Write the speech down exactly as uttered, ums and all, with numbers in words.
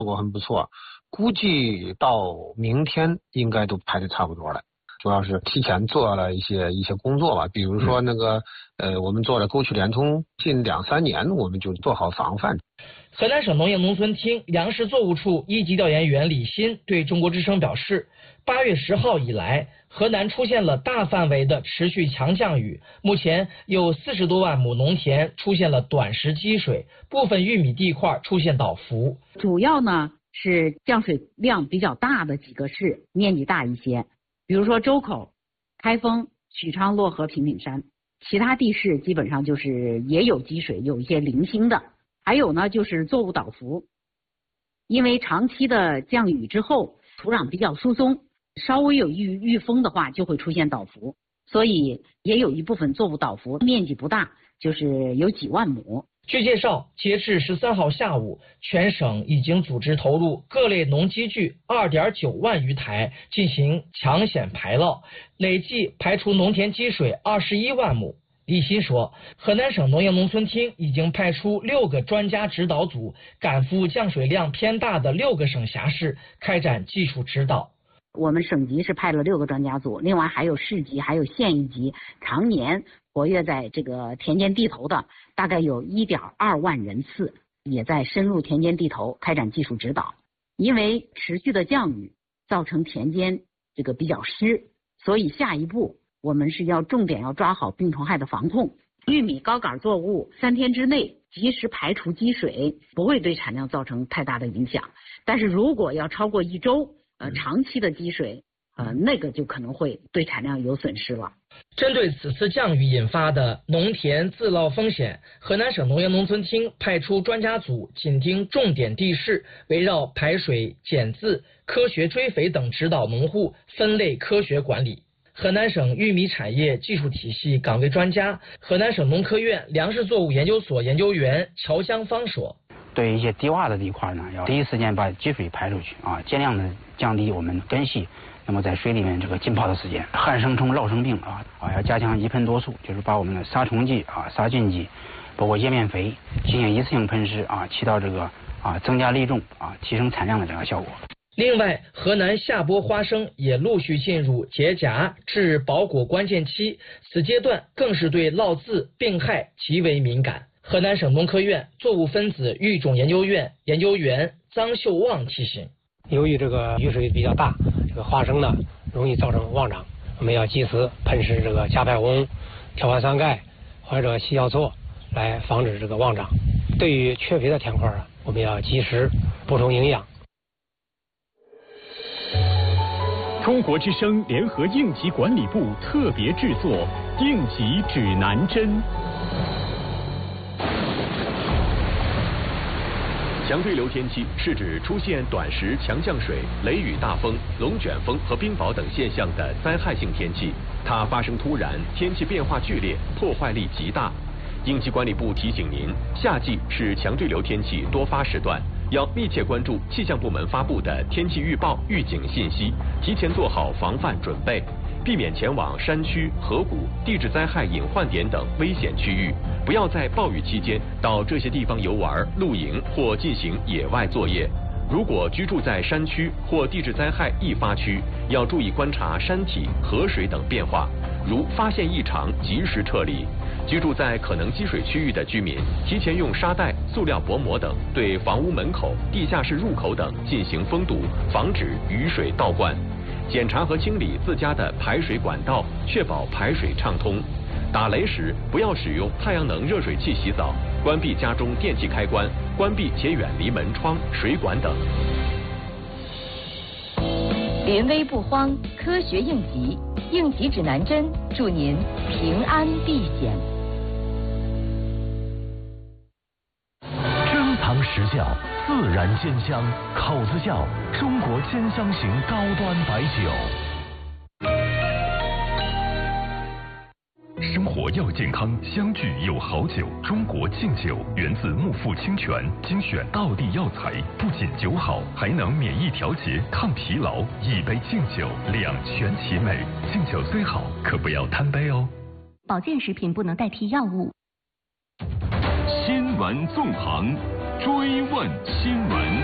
果很不错，估计到明天应该都排得差不多了。主要是提前做了一些一些工作吧，比如说那个呃，我们做了沟渠联通，近两三年我们就做好防范。 河南省农业农村厅粮食作物处一级调研员李鑫对中国之声表示，八月十号以来，河南出现了大范围的持续强降雨，目前有四十多万亩农田出现了短时积水，部分玉米地块出现倒伏。 主要呢是降水量比较大的几个市面积大一些，比如说周口、开封、许昌、漯河、平顶山，其他地市基本上就是也有积水，有一些零星的。还有呢，就是作物倒伏，因为长期的降雨之后，土壤比较疏松，稍微有遇遇风的话，就会出现倒伏，所以也有一部分作物倒伏，面积不大，就是有几万亩。 据介绍，截至十三号下午，全省已经组织投入各类农机具二点九万余台进行抢险排涝，累计排除农田积水二十一万亩。李鑫说，河南省农业农村厅已经派出六个专家指导组，赶赴降水量偏大的六个省辖市，开展技术指导。 我们省级是派了六个专家组，另外还有市级、还有县一级，常年活跃在这个田间地头的，大概有一点二万人次，也在深入田间地头开展技术指导。因为持续的降雨造成田间这个比较湿，所以下一步我们是要重点要抓好病虫害的防控。玉米高杆作物三天之内及时排除积水，不会对产量造成太大的影响。但是如果要超过一周，呃，长期的积水，呃，那个就可能会对产量有损失了。 针对此次降雨引发的农田自涝风险，河南省农业农村厅派出专家组紧盯重点地势，围绕排水、减渍、科学追肥等指导农户分类科学管理。河南省玉米产业技术体系岗位专家、河南省农科院粮食作物研究所研究员乔香芳说：“ 对一些低洼的地块呢，要第一时间把积水排出去啊，尽量的降低我们根系那么在水里面这个浸泡的时间。旱生虫、涝生病啊啊，要加强一喷多数，就是把我们的杀虫剂啊、杀菌剂，包括叶面肥进行一次性喷施啊，起到这个啊增加粒重啊、提升产量的这个效果。” 另外，河南下播花生也陆续进入结荚至包果关键期，此阶段更是对涝渍病害极为敏感。河南省农科院作物分子育种研究院研究员张秀旺提醒： 由于这个雨水比较大，这个花生呢容易造成妄长，我们要及时喷施这个加派红、条环酸钙或者细药唑来防止这个妄长。对于缺肥的田块啊，我们要及时补充营养。 中国之声联合应急管理部特别制作《应急指南针》。强对流天气是指出现短时强降水、雷雨大风、龙卷风和冰雹等现象的灾害性天气，它发生突然，天气变化剧烈，破坏力极大。应急管理部提醒您，夏季是强对流天气多发时段，要密切关注气象部门发布的天气预报、预警信息，提前做好防范准备，避免前往山区、河谷、地质灾害隐患点等危险区域，不要在暴雨期间到这些地方游玩、露营或进行野外作业。如果居住在山区或地质灾害易发区，要注意观察山体、河水等变化，如发现异常及时撤离。居住在可能积水区域的居民，提前用沙袋、塑料薄膜等对房屋门口、地下室入口等进行封堵，防止雨水倒灌。检查和清理自家的排水管道，确保排水畅通。打雷时不要使用太阳能热水器洗澡，关闭家中电器开关，关闭且远离门窗、水管等。 临危不慌，科学应急，应急指南针，祝您平安避险。 珍藏实窖，自然鲜香，口子窖，中国鲜香型高端白酒。生活要健康，相聚有好酒。中国敬酒源自木富清泉，精选道地药材，不仅酒好，还能免疫调节、抗疲劳。一杯敬酒，两全其美。敬酒虽好，可不要贪杯哦。 保健食品不能代替药物。 新闻纵横，追问新闻。